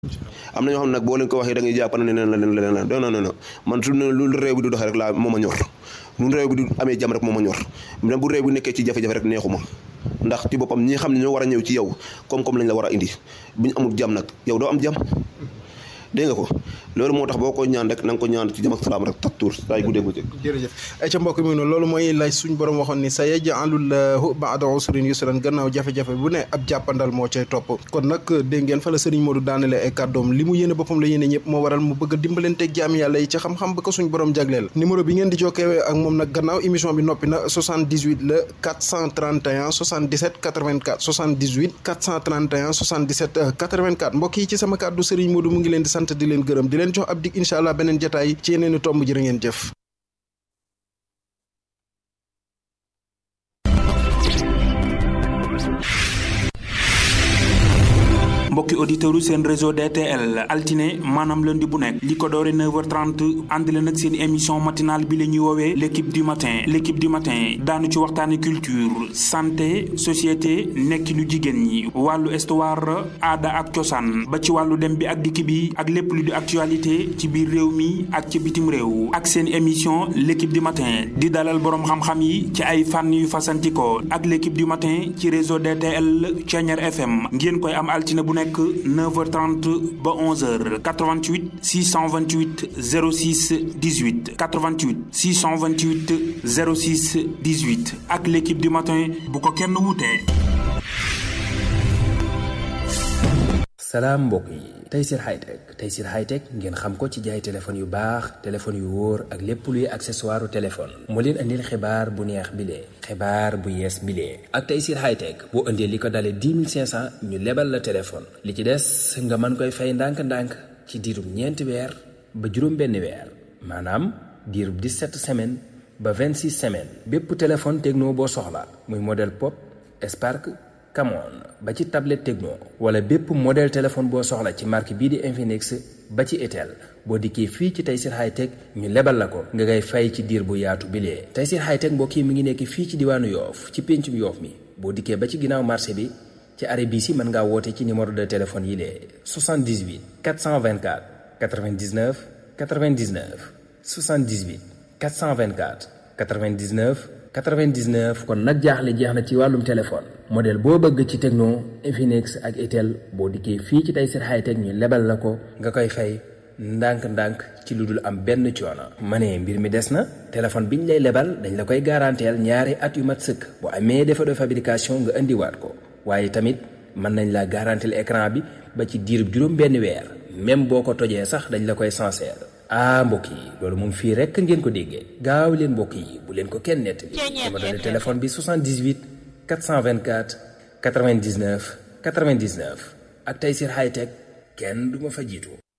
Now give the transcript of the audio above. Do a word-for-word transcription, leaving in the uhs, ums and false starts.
am na ñoo xam ne nag boo leen ko waxee da ngay jàpp ne leen la leen la non non non man su lu réew bi du doxee rek laa moo ma ñor lu réew bi du amee jàmm rek moo ma ñor même bu réew bi nekkee ci jafe-jafe rek neexuma ndax ci boppam ñi xam ne ñoo war a ñëw ci yow koom-koom lañ la war a indi bu ñu amul jàmm nag yow doo am jàmm dégg nga ko loolu moo tax boo ko ñaan rek na nga ko ñaan ci jàmm ak salaam rek tak tuur saa yu guddee bëccëg. jërëjëf ay ca mbokk mi noonu loolu mooy lay suñ borom waxoon ni sa yaj'alullahu ba'da usrin yusran gannaaw jafe-jafe bu ne ab jàppandal moo cay topp kon nag dégg ngeen fa la Serigne Modou daanale ay kàddoom li mu yéene boppam la yéene ñëpp moo waral mu bëgg a dimbalanteeg jaam yàlla yi ci xam-xam ba ko suñ borom jagleel numéro bi ngeen di jokkee ak moom nag gannaaw émission bi noppi na soixante-dix-huit la quatre cent trente et un soixante-dix-sept quatre-vingt-quatre soixante-dix-huit quatre cent trente et un soixante-dix-sept quatre-vingt-quatre mbokk yi ci sama kàddu Serigne Modou mu ngi leen di sant di leen gërëm di leen jox ab dig incha allah beneen jotaay ci yeneen i tomb jërë ngeen jëf. mbokki auditeurs yu seen réseau D T L altine maanaam lundi bu nekk li ko doore neuf heures trente ànd leen ak seen émission matinale bi la ñuy woowee l' équipe du matin l' équipe du matin daanu ci waxtaane culture santé société nekkinu jigéen ñi wàllu histoire aada ak cosaan ba ci wàllu dem bi ak dikk bi ak lépp lu di actualité ci biir réew mi ak ci bitim réew ak seen émission l' équipe du matin di dalal boroom xam-xam yi ci ay fànn yu fasantikoo ak l' équipe du matin ci réseau D T L Thiéniere F M ngeen koy am altine bu nekk neuf heures trente ba onze heures quatre-vingt-huit six cent vingt-huit zéro six dix-huit quatre-vingt-huit six cent vingt-huit zéro six dix-huit ak l'équipe du matin bu ko kenn wutee. salaam mbokk yi Tayssir Hightech Tayssir Hightech ngeen xam ko ci jaay téléphone yu baax téléphone yu wóor ak lépp luy accessoire téléphone moo leen andil xibaar bu neex bile xibaar bu yees bile ak Tayssir Hightech boo indee li ko dalee dix mille cinq cent ñu lebal la téléphone li ci des nga mën koy fay ndànk-ndànk ci diirub ñeenti weer ba juróom-benn weer maanaam diirub dix-sept semaines ba vingt-six semaines bépp téléphone Tecno boo soxla muy modèle Pop Spark Camon ba ci tablette Tecno wala bépp modèle téléphone boo soxla ci marque bii di Infinix ba ci Itel boo dikkee fii ci Tayssir Hightech ñu lebal la ko nga ngay fay ci diir bu yaatu bilee Tayssir Hightech mbokk yi mi ngi nekk fii ci diwaanu Yoof ci péncum Yoof mi boo dikkee ba ci ginnaaw marché bi ci arrêt bii si mën ngaa woote ci numéro de téléphone yi lee soixante-dix-huit quatre cent vingt-quatre quatre-vingt-dix-neuf quatre-vingt-dix-neuf soixante-dix-huit quatre cent vingt-quatre quatre-vingt-dix-neuf quatre-vingt-dix-neuf kon nag jaaxle jeex na ci wàllum téléphone modèle boo bëgg ci Tecno Infinix ak Itel boo dikkee fii ci Tayssir Hightech ñu lebal la ko nga koy fay ndànk-ndànk ci lu dul am benn coono. ma ne mbir mi des na téléphone biñ lay lebal dañ la koy garanteel ñaari at yu mat sëkk bu amee défaut de fabrication nga indiwaat ko waaye tamit mën nañ la garanteel écran bi ba ci diirub juróom benn weer même boo ko tojee sax dañ la koy sincère. ah mbokk yi loolu moom fii rekk ngeen ko déggee gaaw leen mbokk yi bu leen ko kenn nettali dama doon téléphone bi soixante-dix-huit quatre cent vingt-quatre quatre-vingt-dix-neuf quatre-vingt-dix-neuf ak Tayssir Hightech kenn du ma fa jiitu.